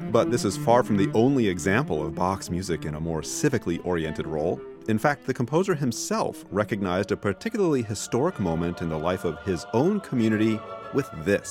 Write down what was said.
But this is far from the only example of Bach's music in a more civically oriented role. In fact, the composer himself recognized a particularly historic moment in the life of his own community with this.